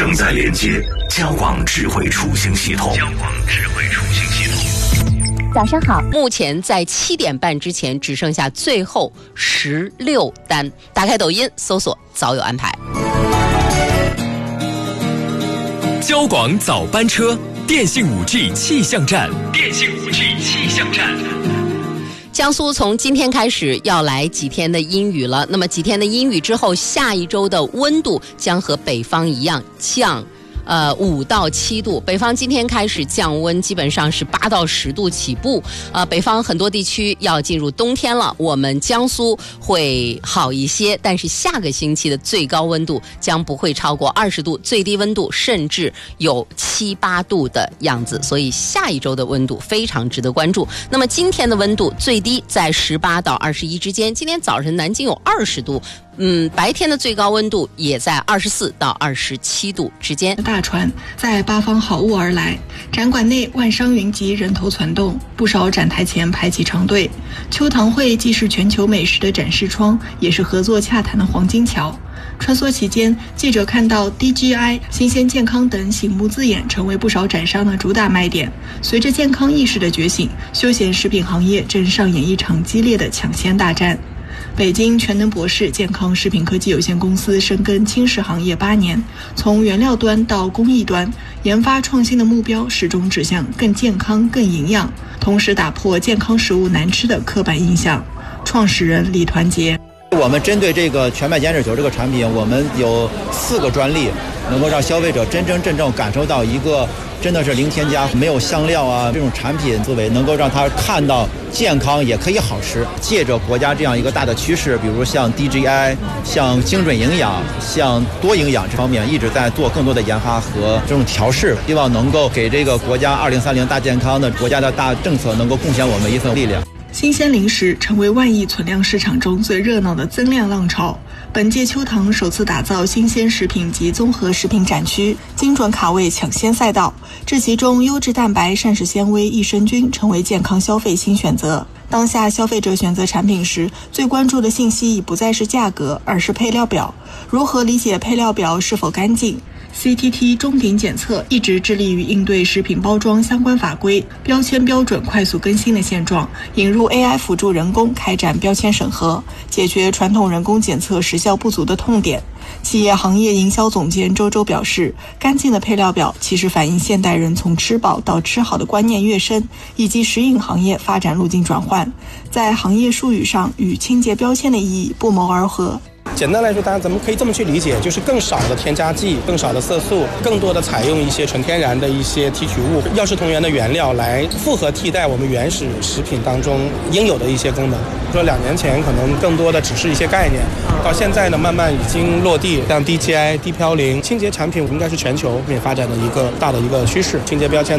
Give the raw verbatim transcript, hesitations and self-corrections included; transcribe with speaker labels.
Speaker 1: 正在连接交广智慧出行系统。交广智慧出行系统。
Speaker 2: 早上好，
Speaker 3: 目前在七点半之前只剩下最后十六单。打开抖音搜索早有安排。
Speaker 4: 交广早班车，电信 五 G 气象站，电信 五 G 气象站。
Speaker 3: 江苏从今天开始要来几天的阴雨了，那么几天的阴雨之后，下一周的温度将和北方一样降呃，五到七度，北方今天开始降温，基本上是八到十度起步。呃，北方很多地区要进入冬天了，我们江苏会好一些，但是下个星期的最高温度将不会超过二十度，最低温度甚至有七八度的样子，所以下一周的温度非常值得关注。那么今天的温度最低在十八到二十一之间，今天早晨南京有二十度。嗯，白天的最高温度也在二十四到二十七度之间。
Speaker 5: 大船在八方好物而来，展馆内万商云集，人头攒动，不少展台前排起长队。秋堂会既是全球美食的展示窗，也是合作洽谈的黄金桥。穿梭期间，记者看到 D G I、新鲜健康等醒目字眼成为不少展商的主打卖点。随着健康意识的觉醒，休闲食品行业正上演一场激烈的抢先大战。北京全能博士健康食品科技有限公司深耕轻食行业八年，从原料端到工艺端，研发创新的目标始终指向更健康、更营养，同时打破健康食物难吃的刻板印象。创始人李团结。
Speaker 6: 我们针对这个全麦减脂酒这个产品，我们有四个专利，能够让消费者真真正正感受到一个真的是零添加、没有香料啊这种产品思维，能够让他看到健康也可以好吃。借着国家这样一个大的趋势，比如像 D G I、像精准营养、像多营养这方面，一直在做更多的研发和这种调试，希望能够给这个国家二零三零大健康的国家的大政策能够贡献我们一份力量。
Speaker 5: 新鲜零食成为万亿存量市场中最热闹的增量浪潮。本届秋堂首次打造新鲜食品及综合食品展区，精准卡位抢先赛道。这其中，优质蛋白、膳食纤维、益生菌成为健康消费新选择。当下消费者选择产品时，最关注的信息已不再是价格，而是配料表。如何理解配料表是否干净？C T T 中鼎检测一直致力于应对食品包装相关法规、标签标准快速更新的现状，引入 A I 辅助人工开展标签审核，解决传统人工检测时效不足的痛点。企业行业营销总监周周表示，干净的配料表其实反映现代人从吃饱到吃好的观念跃升，以及食饮行业发展路径转换，在行业术语上与清洁标签的意义不谋而合。
Speaker 7: 简单来说，大家咱们可以这么去理解，就是更少的添加剂，更少的色素，更多的采用一些纯天然的一些提取物、药食同源的原料来复合替代我们原始食品当中应有的一些功能。说两年前可能更多的只是一些概念，到现在呢慢慢已经落地。像 D G I、低嘌呤清洁产品应该是全球面发展的一个大的一个趋势，清洁标签